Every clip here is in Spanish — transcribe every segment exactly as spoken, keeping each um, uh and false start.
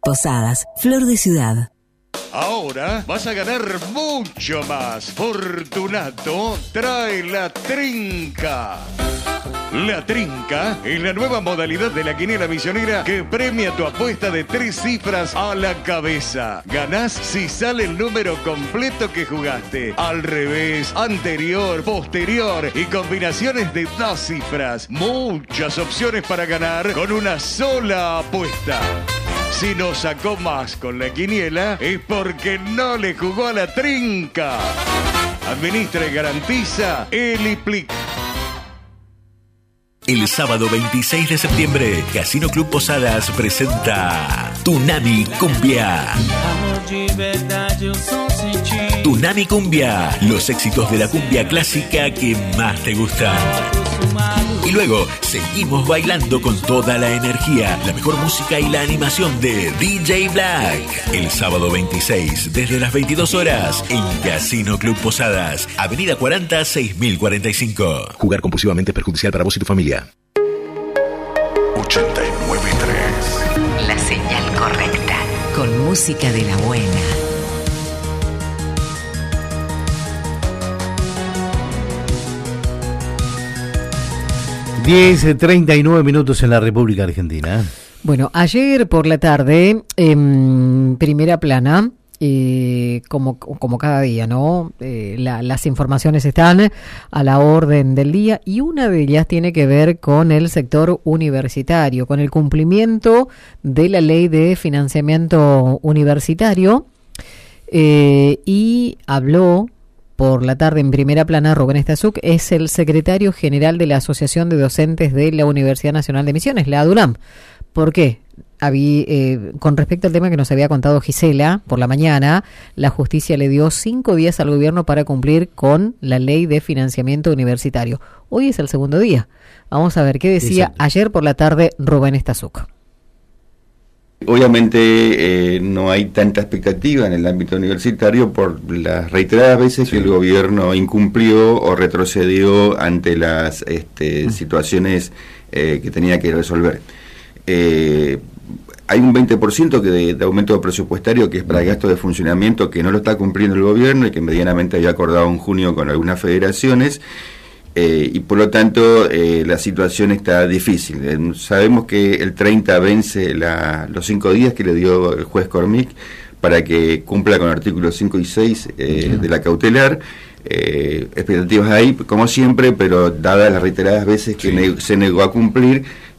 Posadas, Flor de Ciudad. Ahora vas a ganar mucho más. Fortunato trae la trinca. La trinca es la nueva modalidad de la quiniela misionera que premia tu apuesta de tres cifras a la cabeza. Ganás si sale el número completo que jugaste. Al revés, anterior, posterior y combinaciones de dos cifras. Muchas opciones para ganar con una sola apuesta. Si no sacó más con la quiniela, es porque no le jugó a la trinca. Administra y garantiza Eliplic. El sábado veintiséis de septiembre, Casino Club Posadas presenta Tunami Cumbia. Tunami Cumbia, los éxitos de la cumbia clásica que más te gustan. Y luego seguimos bailando con toda la energía, la mejor música y la animación de D J Black. El sábado veintiséis, desde las veintidós horas, en Casino Club Posadas, Avenida cuarenta, seis mil cuarenta y cinco. Jugar compulsivamente es perjudicial para vos y tu familia. ochenta y nueve punto tres. La señal correcta, con música de la buena. diez treinta y nueve minutos en la República Argentina. Bueno, ayer por la tarde, en Primera Plana, eh, como, como cada día, ¿no? Eh, la, las informaciones están a la orden del día y una de ellas tiene que ver con el sector universitario, con el cumplimiento de la ley de financiamiento universitario, eh, y habló por la tarde en Primera Plana Rubén Estazuk, es el secretario general de la Asociación de Docentes de la Universidad Nacional de Misiones, la ADUNAM. ¿Por qué? Habí, eh, con respecto al tema que nos había contado Gisela por la mañana, la justicia le dio cinco días al gobierno para cumplir con la ley de financiamiento universitario. Hoy es el segundo día. Vamos a ver qué decía Exacto. ayer por la tarde Rubén Estazuk. Obviamente eh, no hay tanta expectativa en el ámbito universitario por las reiteradas veces sí. que el gobierno incumplió o retrocedió ante las este, situaciones eh, que tenía que resolver. Eh, hay un veinte por ciento que de, de aumento presupuestario que es para gasto de funcionamiento que no lo está cumpliendo el gobierno y que medianamente había acordado en junio con algunas federaciones. Eh, y por lo tanto eh, la situación está difícil. Eh, sabemos que el treinta vence la, los cinco días que le dio el juez Cormic para que cumpla con artículos cinco y seis eh, uh-huh. de la cautelar. Eh, expectativas hay, como siempre, pero dadas las reiteradas veces que sí. ne- se negó a cumplir,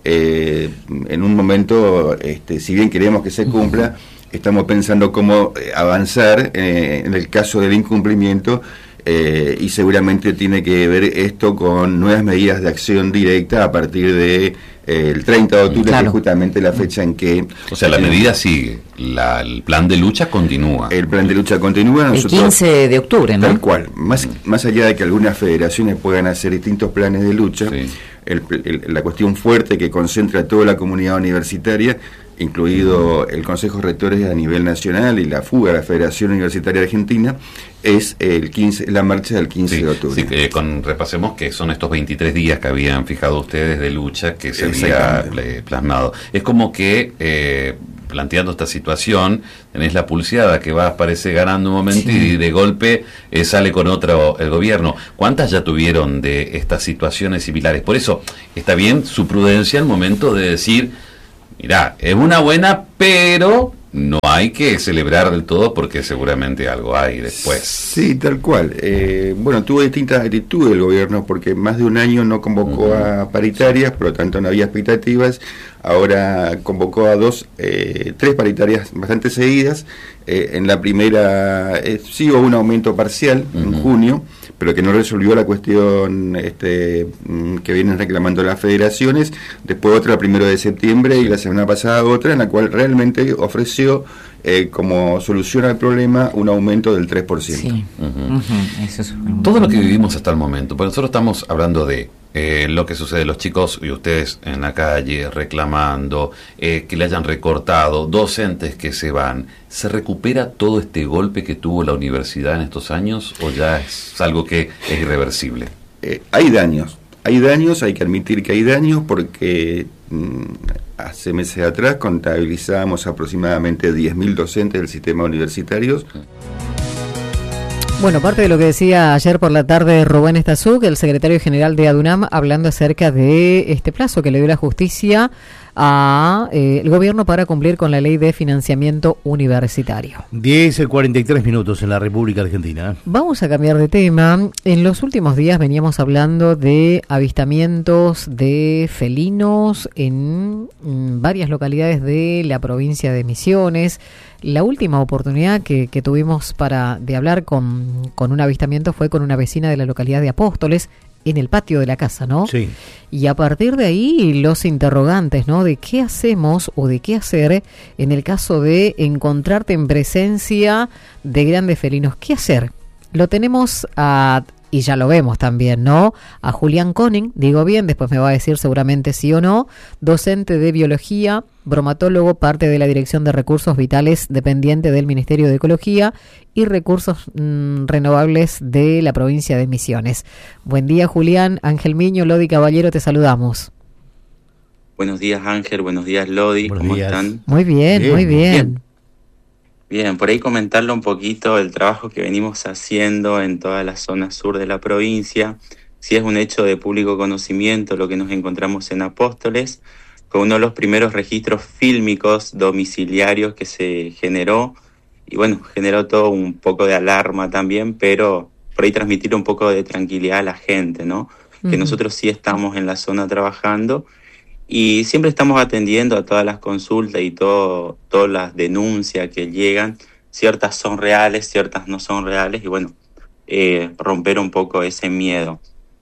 eh, en un momento, este, si bien queremos que se cumpla, uh-huh. estamos pensando cómo avanzar eh, en el caso del incumplimiento. Eh, y seguramente tiene que ver esto con nuevas medidas de acción directa a partir de eh, el treinta de octubre, claro. que es justamente la fecha en que... O sea, la medida sigue, la, el plan de lucha continúa. El plan de lucha continúa. Nosotros, el quince de octubre, ¿no? Tal cual. Más, más allá de que algunas federaciones puedan hacer distintos planes de lucha, sí. el, el, la cuestión fuerte que concentra a toda la comunidad universitaria, incluido el Consejo de Rectores a nivel nacional y la fuga de la Federación Universitaria Argentina, es el quince, la marcha del quince sí, de octubre. Sí, eh, con, repasemos que son estos veintitrés días que habían fijado ustedes de lucha que se había eh, plasmado. Es como que, eh, planteando esta situación, tenés la pulseada que va, parece ganando un momento sí. y de golpe eh, sale con otro el gobierno. ¿Cuántas ya tuvieron de estas situaciones similares? Por eso está bien su prudencia al momento de decir... Mirá, es una buena, pero no hay que celebrar del todo porque seguramente algo hay después. Sí, tal cual. Eh, bueno, tuvo distintas actitudes el gobierno porque más de un año no convocó uh-huh. a paritarias, por lo tanto no había expectativas. Ahora convocó a dos, eh, tres paritarias bastante seguidas. Eh, en la primera eh, sí hubo un aumento parcial uh-huh. en junio, pero que no resolvió la cuestión este, que vienen reclamando las federaciones. Después otra el primero de septiembre y la semana pasada otra en la cual realmente ofreció eh, como solución al problema un aumento del tres por ciento. Sí. Uh-huh. Uh-huh. Eso es un... Todo lo que vivimos hasta el momento, porque nosotros estamos hablando de eh, lo que sucede, los chicos y ustedes en la calle reclamando, eh, que le hayan recortado, docentes que se van. ¿Se recupera todo este golpe que tuvo la universidad en estos años o ya es algo que es irreversible? Eh, hay daños, hay daños, hay que admitir que hay daños porque hace meses atrás contabilizábamos aproximadamente diez mil docentes del sistema universitario. Bueno, parte de lo que decía ayer por la tarde Rubén Estazú, el secretario general de ADUNAM, hablando acerca de este plazo que le dio la justicia a eh, el gobierno para cumplir con la ley de financiamiento universitario. diez cuarenta y tres minutos en la República Argentina. Vamos a cambiar de tema. En los últimos días veníamos hablando de avistamientos de felinos en, en varias localidades de la provincia de Misiones. La última oportunidad que, que tuvimos para de hablar con, con un avistamiento fue con una vecina de la localidad de Apóstoles, en el patio de la casa, ¿no? Sí. Y a partir de ahí los interrogantes, ¿no? De qué hacemos o de qué hacer en el caso de encontrarte en presencia de grandes felinos. ¿Qué hacer? Lo tenemos a, y ya lo vemos también, ¿no? A Julián Koning, digo bien, después me va a decir seguramente sí o no, docente de biología, bromatólogo, parte de la Dirección de Recursos Vitales, dependiente del Ministerio de Ecología y Recursos mmm, Renovables de la provincia de Misiones. Buen día, Julián. Ángel Miño, Lodi Caballero, te saludamos. Buenos días, Ángel. Buenos días, Lodi. Buenos ¿Cómo días. están? Muy bien, bien, muy bien. bien. Bien, por ahí comentarle un poquito el trabajo que venimos haciendo en toda la zona sur de la provincia. Si es un hecho de público conocimiento lo que nos encontramos en Apóstoles, con uno de los primeros registros fílmicos domiciliarios que se generó, y bueno, generó todo un poco de alarma también, pero por ahí transmitir un poco de tranquilidad a la gente, ¿no? Uh-huh. Que nosotros sí estamos en la zona trabajando y siempre estamos atendiendo a todas las consultas y todo, todas las denuncias que llegan. Ciertas son reales, ciertas no son reales, y bueno, eh, romper un poco ese miedo.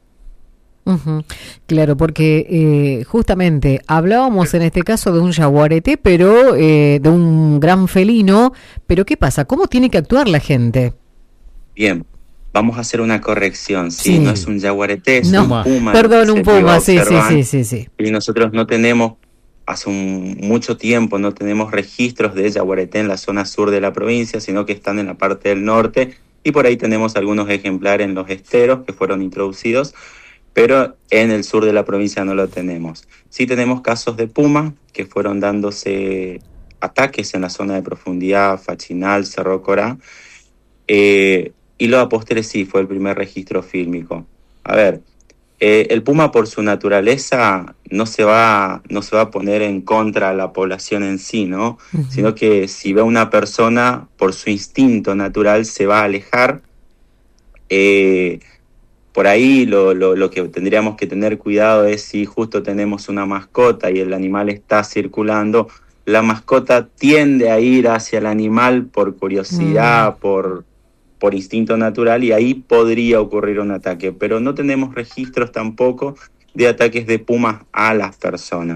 Uh-huh. Claro, porque eh, justamente hablábamos en este caso de un yaguareté, pero eh, de un gran felino, pero ¿qué pasa? ¿Cómo tiene que actuar la gente? Bien, vamos a hacer una corrección, sí, sí. No es un yaguareté, es no, un puma. Perdón, un puma, sí, sí, sí, sí, sí. Y nosotros no tenemos, hace un, mucho tiempo no tenemos registros de yaguareté en la zona sur de la provincia, sino que están en la parte del norte, y por ahí tenemos algunos ejemplares en los esteros que fueron introducidos, pero en el sur de la provincia no lo tenemos. Sí tenemos casos de puma que fueron dándose ataques en la zona de profundidad, Fachinal, Cerro Corá, eh, y los Apóstoles sí fue el primer registro fílmico. A ver, eh, el puma por su naturaleza no se va, no se va a poner en contra de la población en sí, ¿no? Uh-huh. Sino que si ve a una persona, por su instinto natural se va a alejar. eh, Por ahí lo, lo, lo que tendríamos que tener cuidado es si justo tenemos una mascota y el animal está circulando, la mascota tiende a ir hacia el animal por curiosidad, mm. por, por instinto natural, y ahí podría ocurrir un ataque. Pero no tenemos registros tampoco de ataques de pumas a las personas.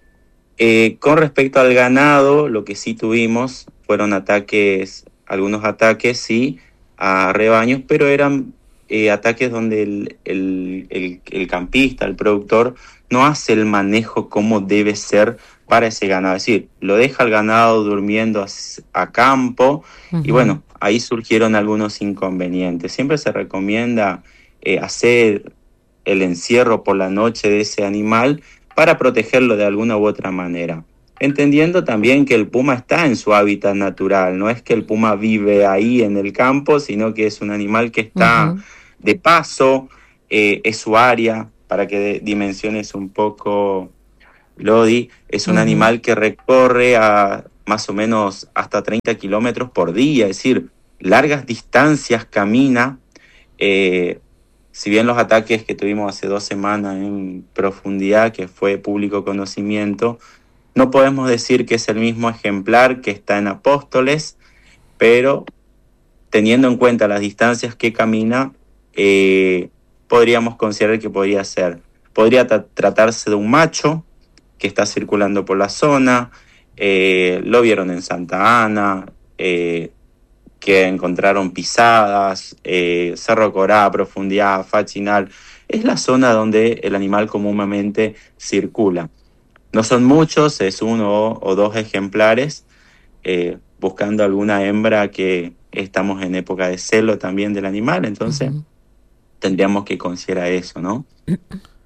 Eh, con respecto al ganado, lo que sí tuvimos fueron ataques, algunos ataques sí, a rebaños, pero eran Eh, ataques donde el, el, el, el campista, el productor, no hace el manejo como debe ser para ese ganado. Es decir, lo deja el ganado durmiendo a, a campo, uh-huh. Y bueno, ahí surgieron algunos inconvenientes. Siempre se recomienda eh, hacer el encierro por la noche de ese animal para protegerlo de alguna u otra manera. Entendiendo también que el puma está en su hábitat natural, no es que el puma vive ahí en el campo, sino que es un animal que está uh-huh. de paso, eh, es su área, para que dimensiones un poco, Lodi, es un uh-huh. animal que recorre a más o menos hasta treinta kilómetros por día, es decir, largas distancias camina. Eh, si bien los ataques que tuvimos hace dos semanas en profundidad, que fue público conocimiento, no podemos decir que es el mismo ejemplar que está en Apóstoles, pero teniendo en cuenta las distancias que camina, eh, podríamos considerar que podría ser. Podría tra- tratarse de un macho que está circulando por la zona, eh, lo vieron en Santa Ana, eh, que encontraron pisadas, eh, Cerro Corá, profundidad, Fachinal. Es la zona donde el animal comúnmente circula. No son muchos, es uno o, o dos ejemplares, eh, buscando alguna hembra, que estamos en época de celo también del animal, entonces uh-huh. tendríamos que considerar eso, ¿no?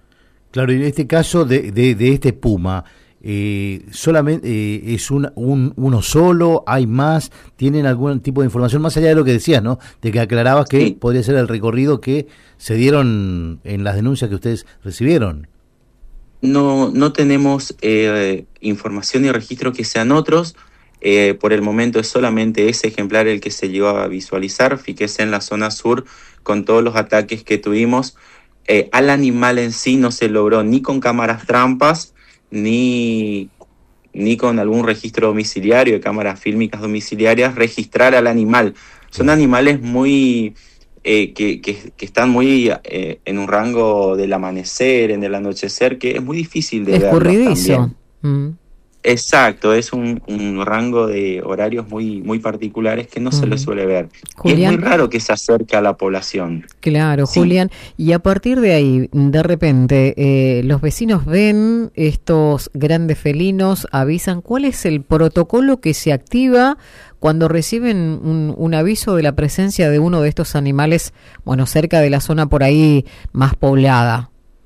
Claro, y en este caso de, de, de este puma, eh, solamente eh, es un, un uno solo, hay más, tienen algún tipo de información más allá de lo que decías, ¿no? De que aclarabas que sí. podría ser el recorrido que se dieron en las denuncias que ustedes recibieron. No, no tenemos eh, información y registro que sean otros. Eh, por el momento es solamente ese ejemplar el que se llegó a visualizar. Fíjese en la zona sur con todos los ataques que tuvimos. Eh, al animal en sí no se logró ni con cámaras trampas, ni, ni con algún registro domiciliario de cámaras fílmicas domiciliarias, registrar al animal. Son animales muy eh, que, que, que están muy eh, en un rango del amanecer, en el anochecer, que es muy difícil de ver. Escurridizo. Mm. Exacto, es un, un rango de horarios muy muy particulares que no mm. se le suele ver. Julián, y es muy raro que se acerque a la población. Claro, sí. Julián. Y a partir de ahí, de repente, eh, los vecinos ven estos grandes felinos, avisan. ¿Cuál es el protocolo que se activa cuando reciben un, un aviso de la presencia de uno de estos animales, bueno, cerca de la zona por ahí más poblada?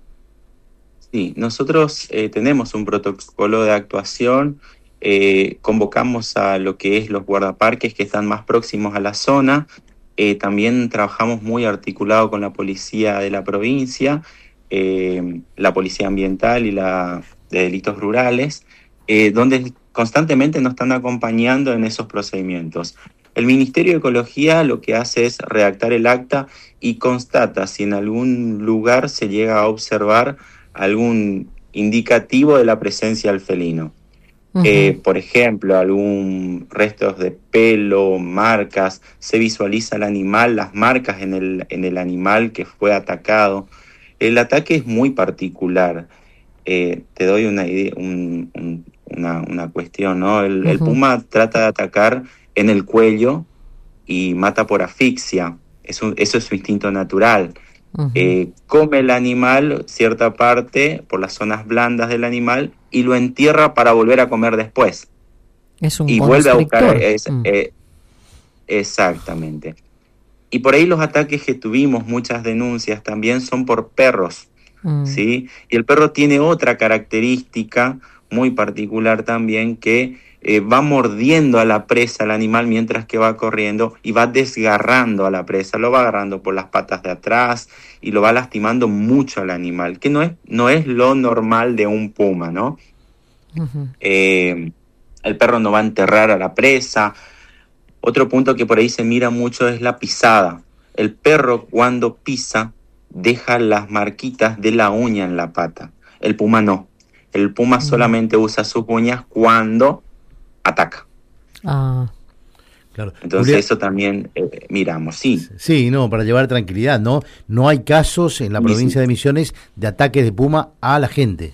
Sí, nosotros eh, tenemos un protocolo de actuación, eh, convocamos a lo que es los guardaparques que están más próximos a la zona, eh, también trabajamos muy articulado con la policía de la provincia, eh, la policía ambiental y la de delitos rurales, eh, donde constantemente nos están acompañando en esos procedimientos. El Ministerio de Ecología lo que hace es redactar el acta y constata si en algún lugar se llega a observar algún indicativo de la presencia del felino. Uh-huh. Eh, por ejemplo, algún restos de pelo, marcas, se visualiza el animal, las marcas en el, en el animal que fue atacado. El ataque es muy particular. Eh, te doy una idea, un, un, una, una cuestión, ¿no? El, uh-huh. el puma trata de atacar en el cuello y mata por asfixia. Es un, eso es su instinto natural. Uh-huh. Eh, come el animal cierta parte por las zonas blandas del animal y lo entierra para volver a comer después. Es un y vuelve a buscar es, mm. eh, exactamente. Y por ahí los ataques que tuvimos, muchas denuncias también son por perros, mm. ¿sí? Y el perro tiene otra característica muy particular también, que Eh, va mordiendo a la presa, al animal, mientras que va corriendo, y va desgarrando a la presa, lo va agarrando por las patas de atrás y lo va lastimando mucho al animal, que no es, no es lo normal de un puma, ¿no? Uh-huh. Eh, el perro no va a enterrar a la presa. Otro punto que por ahí se mira mucho es la pisada. El perro cuando pisa deja las marquitas de la uña en la pata. El puma no. El puma uh-huh. solamente usa sus uñas cuando ataca. Ah, claro. Entonces Julián, eso también eh, miramos, sí. Sí, no, para llevar tranquilidad, ¿no? No hay casos en la sí, provincia sí. de Misiones de ataques de puma a la gente.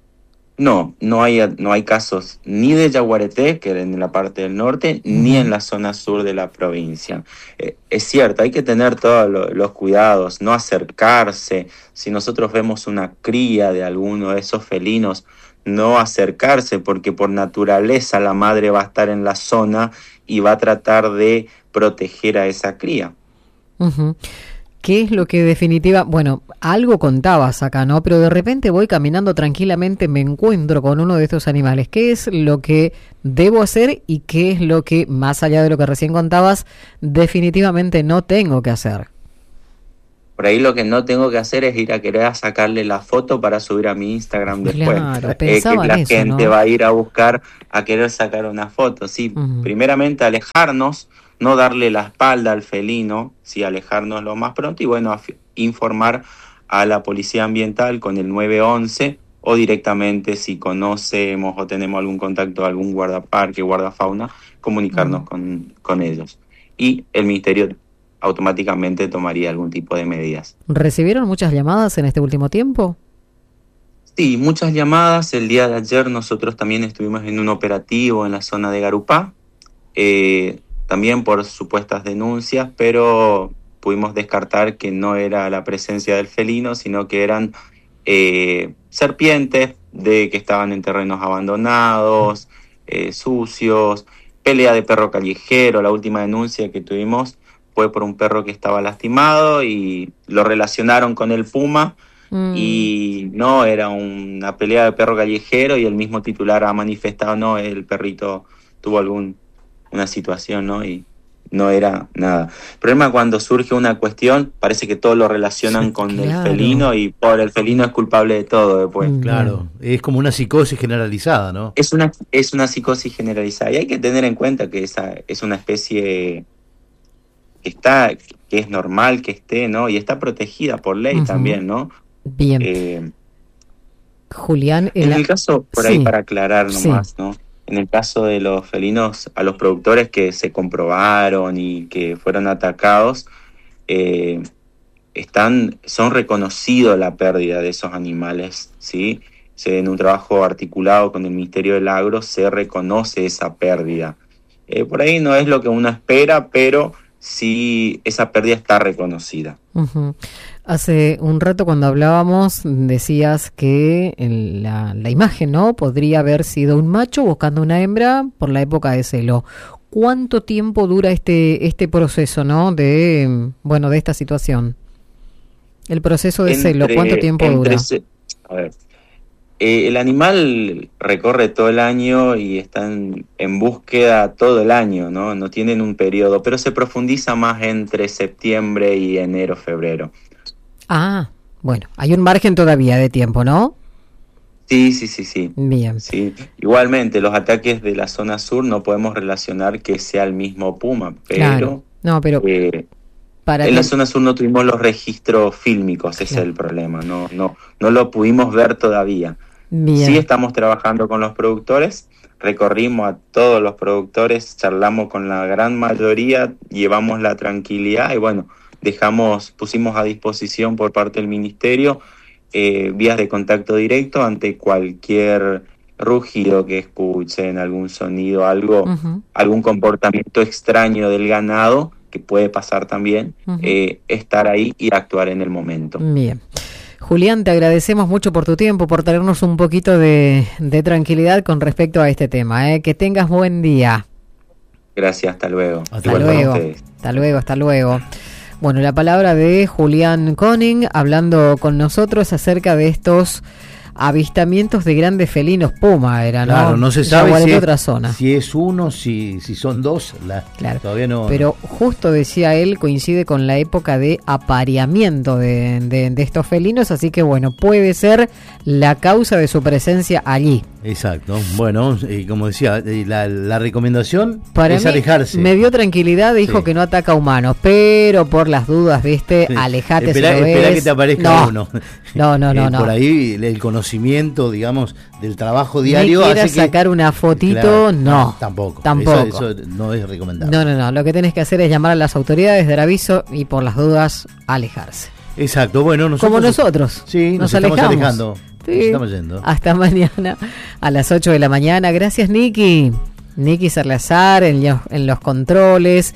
No, no hay no hay casos ni de yaguareté, que era en la parte del norte, uh-huh. ni en la zona sur de la provincia. Eh, es cierto, hay que tener todos lo, los cuidados, no acercarse. Si nosotros vemos una cría de alguno de esos felinos, no acercarse, porque por naturaleza la madre va a estar en la zona y va a tratar de proteger a esa cría. Uh-huh. ¿Qué es lo que definitiva, bueno, algo contabas acá, ¿no? Pero de repente voy caminando tranquilamente, me encuentro con uno de estos animales. ¿Qué es lo que debo hacer y qué es lo que, más allá de lo que recién contabas, definitivamente no tengo que hacer? Por ahí lo que no tengo que hacer es ir a querer a sacarle la foto para subir a mi Instagram después. Claro, eh, que la eso, gente ¿no? va a ir a buscar a querer sacar una foto. Sí, uh-huh. primeramente alejarnos, no darle la espalda al felino, sí, alejarnos lo más pronto y bueno, af- informar a la policía ambiental con el nueve once o directamente si conocemos o tenemos algún contacto, algún guardaparque, guardafauna, comunicarnos uh-huh. con, con ellos. Y el Ministerio automáticamente tomaría algún tipo de medidas. ¿Recibieron muchas llamadas en este último tiempo? Sí, muchas llamadas. El día de ayer nosotros también estuvimos en un operativo en la zona de Garupá, eh, también por supuestas denuncias, pero pudimos descartar que no era la presencia del felino, sino que eran eh, serpientes de que estaban en terrenos abandonados, eh, sucios, pelea de perro callejero. La última denuncia que tuvimos fue por un perro que estaba lastimado y lo relacionaron con el puma Mm. Y no, era una pelea de perro callejero y el mismo titular ha manifestado, no, el perrito tuvo algún una situación, ¿no? Y no era nada. El problema cuando surge una cuestión, parece que todos lo relacionan sí, con claro. el felino y por el felino es culpable de todo después. Claro, es como una psicosis generalizada, ¿no? Es una, es una psicosis generalizada y hay que tener en cuenta que esa es una especie que está, que es normal que esté, ¿no? Y está protegida por ley uh-huh. también, ¿no? Bien. Eh, Julián, en el caso, por sí. ahí para aclarar nomás, sí. ¿no? En el caso de los felinos, a los productores que se comprobaron y que fueron atacados, eh, están, son reconocidos la pérdida de esos animales, ¿sí? Se, en un trabajo articulado con el Ministerio del Agro se reconoce esa pérdida. Eh, por ahí no es lo que uno espera, pero sí esa pérdida está reconocida. Uh-huh. Hace un rato cuando hablábamos decías que en la, la imagen, ¿no? Podría haber sido un macho buscando una hembra por la época de celo. ¿Cuánto tiempo dura este este proceso, ¿no? De bueno de esta situación. El proceso de entre, celo, ¿cuánto tiempo dura? Se, a ver, eh, el animal recorre todo el año y están en búsqueda todo el año, ¿no? No tienen un periodo, pero se profundiza más entre septiembre y enero, febrero. Ah, bueno, hay un margen todavía de tiempo, ¿no? Sí, sí, sí, sí. Bien. Sí. Igualmente, los ataques de la zona sur no podemos relacionar que sea el mismo puma, pero... Claro. No, pero... Eh, para en que... la zona sur no tuvimos los registros fílmicos, ese claro. es el problema, no, no, no lo pudimos ver todavía. Bien. Sí estamos trabajando con los productores, recorrimos a todos los productores, charlamos con la gran mayoría, llevamos la tranquilidad y bueno... dejamos, pusimos a disposición por parte del ministerio eh, vías de contacto directo ante cualquier rugido que escuchen, algún sonido, algo, uh-huh. algún comportamiento extraño del ganado, que puede pasar también, uh-huh. eh, estar ahí y actuar en el momento. Bien. Julián, te agradecemos mucho por tu tiempo, por traernos un poquito de, de tranquilidad con respecto a este tema. ¿eh? Que tengas buen día. Gracias, hasta luego. Hasta Igual luego. Hasta luego, hasta luego. Bueno, la palabra de Julián Koning hablando con nosotros acerca de estos avistamientos de grandes felinos puma, era, ¿no? Claro, no se sabe si es, otra zona. si es uno, si, si son dos, la, claro. todavía no. Pero justo decía él, coincide con la época de apareamiento de, de, de estos felinos, así que bueno, puede ser la causa de su presencia allí. Exacto. Bueno, y como decía, la, la recomendación Para es mí, alejarse. Me dio tranquilidad, dijo sí. que no ataca humanos, pero por las dudas, viste, sí. alejate. Espera, si lo espera ves. que te aparezca no. uno. No, no, no, eh, no. Por ahí el conocimiento, digamos, del trabajo diario. ¿Me quieras hace que, sacar una fotito? claro, no. no. Tampoco. Tampoco. Eso, eso no es recomendable. No, no, no. Lo que tenés que hacer es llamar a las autoridades, dar aviso y por las dudas alejarse. Exacto. Bueno, nosotros. Como nosotros. Sí, nos, nos estamos alejamos. alejando. Sí. Nos estamos yendo. Hasta mañana a las ocho de la mañana. Gracias, Niki. Niki Salazar en los, en los controles.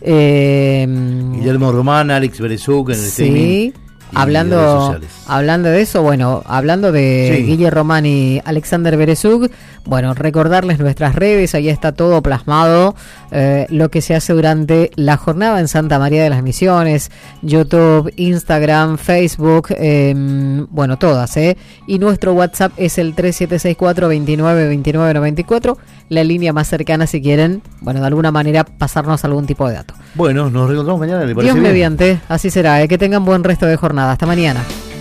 Eh, Guillermo Román, Alex Berezuk en el sí. streaming. Hablando, hablando de eso, bueno, hablando de sí. Guille Román y Alexander Berezuk, bueno, recordarles nuestras redes, ahí está todo plasmado, eh, lo que se hace durante la jornada en Santa María de las Misiones, YouTube, Instagram, Facebook, eh, bueno, todas, ¿eh? Y nuestro WhatsApp es el tres siete seis cuatro, veintinueve, veintinueve, noventa y cuatro, la línea más cercana si quieren, bueno, de alguna manera pasarnos algún tipo de dato. Bueno, nos reencontramos mañana, ¿le parece Dios bien? mediante, así será, ¿eh? Que tengan buen resto de jornada. Hasta mañana.